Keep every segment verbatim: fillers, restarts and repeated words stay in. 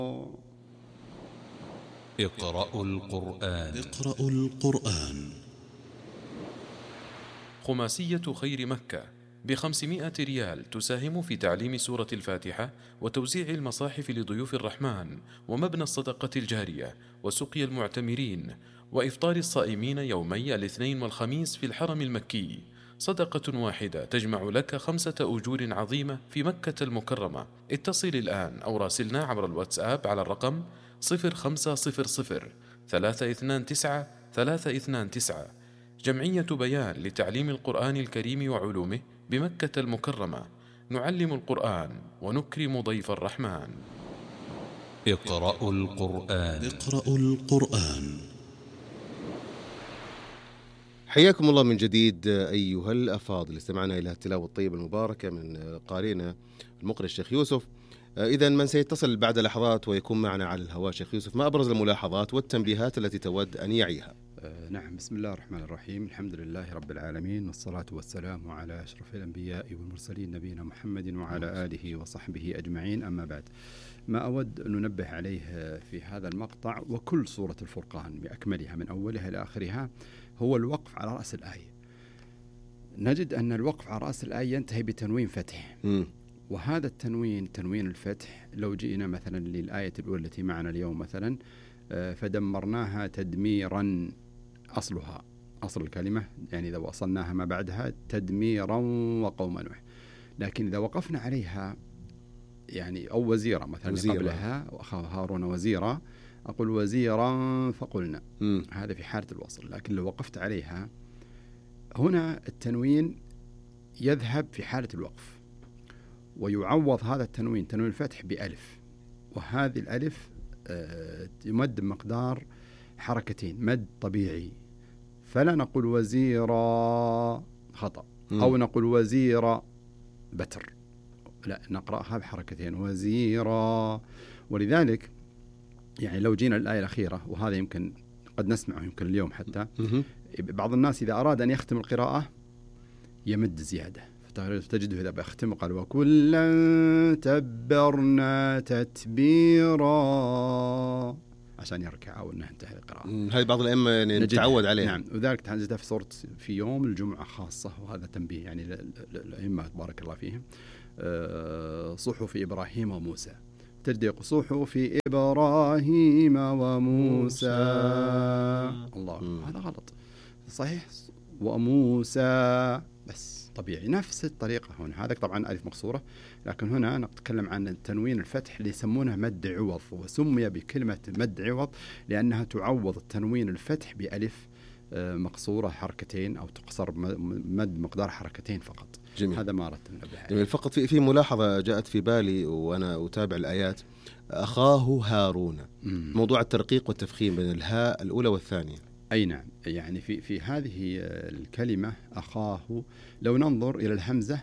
اقرأوا القرآن. اقرأوا القرآن. خماسية خير مكة بخمسمائة ريال تساهم في تعليم سورة الفاتحة وتوزيع المصاحف لضيوف الرحمن ومبنى الصدقة الجارية وسقي المعتمرين وإفطار الصائمين يومي الاثنين والخميس في الحرم المكي. صدقة واحدة تجمع لك خمسة أجور عظيمة في مكة المكرمة. اتصل الآن أو راسلنا عبر الواتساب على الرقم صفر خمسة صفر صفر ثلاثة اثنان تسعة ثلاثة اثنان تسعة. جمعية بيان لتعليم القرآن الكريم وعلومه بمكة المكرمة. نعلم القرآن ونكرم ضيف الرحمن. اقرأوا القرآن. اقرأوا القرآن. حياكم الله من جديد أيها الأفاضل. استمعنا إلى التلاوة الطيبة المباركة من قارئنا المقرئ الشيخ يوسف. إذا من سيتصل بعد لحظات ويكون معنا على الهواء شيخ يوسف، ما أبرز الملاحظات والتنبيهات التي تود أن يعيها؟ آه نعم، بسم الله الرحمن الرحيم، الحمد لله رب العالمين، والصلاة والسلام على أشرف الأنبياء والمرسلين نبينا محمد وعلى آله وصحبه أجمعين. أما بعد، ما أود أن ننبه عليه في هذا المقطع وكل سورة الفرقان بأكملها من أولها إلى آخرها هو الوقف على رأس الآية. نجد أن الوقف على رأس الآية ينتهي بتنوين فتح، م. وهذا التنوين تنوين الفتح لو جئنا مثلا للآية الأولى التي معنا اليوم مثلا فدمرناها تدميرا، أصلها أصل الكلمة يعني إذا وصلناها ما بعدها تدميرا وقوم نوح، لكن إذا وقفنا عليها يعني أو وزيرا مثلا وزيرا. قبلها وأخاه هارون وزيرا، أقول وزيرا فقلنا م. هذا في حالة الوصل، لكن لو وقفت عليها هنا التنوين يذهب في حالة الوقف ويعوض هذا التنوين تنوين الفتح بألف، وهذه الألف آه يمد مقدار حركتين مد طبيعي، فلا نقول وزيرا خطأ م. أو نقول وزيرا بتر، لا نقرأها بحركتين وزيرا. ولذلك يعني لو جينا الآية الأخيرة، وهذا يمكن قد نسمعه يمكن اليوم حتى م- بعض الناس إذا أراد أن يختم القراءة يمد زيادة، فتجده إذا بيختم قال وكلا تبرنا تتبيرا عشان يركع أو أنه انتهى القراءة. هذه بعض الأئمة يعني نتعود عليها. نعم، وذلك تجدها في صورة في يوم الجمعة خاصة، وهذا تنبيه يعني الأئمة بارك الله فيهم. أه صحف إبراهيم وموسى، تجد صحف إبراهيم وموسى الله م. هذا غلط صحيح، وموسى بس طبيعي نفس الطريقة هنا. هذا طبعا ألف مقصورة، لكن هنا نتكلم عن التنوين الفتح اللي يسمونه مد عوض، وسمي بكلمة مد عوض لأنها تعوض التنوين الفتح بألف مقصورة حركتين أو تقصر مد مقدار حركتين فقط. جميل. هذا ما أردت أنبه عليه. جميل. فقط في في ملاحظة جاءت في بالي وأنا أتابع الآيات، أخاه هارون، مم. موضوع الترقيق والتفخيم بين الهاء الأولى والثانية. أي نعم، يعني في في هذه الكلمة أخاه لو ننظر إلى الهمزة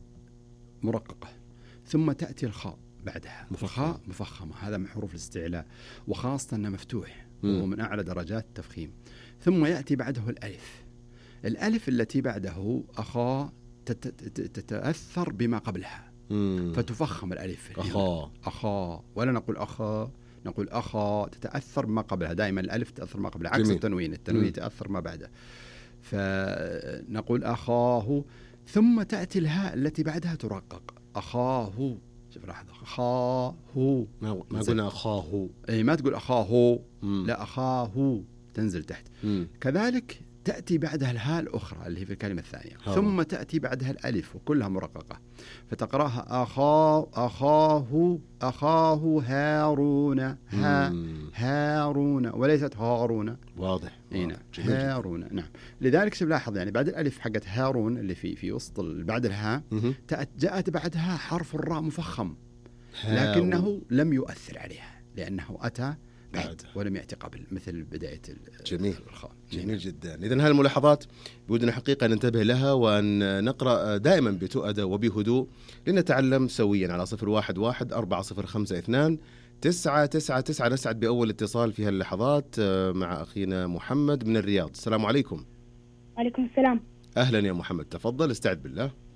مرققة ثم تأتي الخاء بعدها مفخمة مفخمة، هذا من حروف الاستعلاء، وخاصة أنه مفتوح وهو من أعلى درجات التفخيم. ثم يأتي بعده الألف، الألف التي بعده أخا تتأثر بما قبلها مم. فتفخم الألف أخا أخا، ولا نقول أخا، نقول أخا تتأثر بما قبلها، دائما الألف تأثر ما قبلها عكس التنوين، التنوين مم. تأثر ما بعده، فنقول أخاه. ثم تأتي الهاء التي بعدها ترقق أخاه، شوف لحظة أخاه ما ما قلنا أخاه، أي ما تقول أخاه مم. لا أخاه تنزل تحت مم. كذلك تأتي بعدها الهاء الأخرى اللي هي في الكلمة الثانية هو. ثم تأتي بعدها الألف وكلها مرققة، فتقرأها أخاه أخاه أخاه هارون ها مم. هارون وليست هارون. واضح, واضح. هارون نعم. لذلك شوف لاحظ يعني بعد الألف حقت هارون اللي في في وسط بعد الهاء جاءت بعدها حرف الراء مفخم لكنه لم يؤثر عليها لأنه أتى بعد ولم يأتي قبل مثل بداية جميل الخاء. جميل جدا. إذن هذه الملاحظات بودنا حقيقة ننتبه لها وأن نقرأ دائما بتؤدة وبهدوء لنتعلم سويا على صفر واحد واحد أربعة صفر خمسة اثنان تسعة تسعة تسعة. نسعد بأول اتصال في هاللحظات مع أخينا محمد من الرياض. السلام عليكم. وعليكم السلام. أهلا يا محمد، تفضل استعد بالله.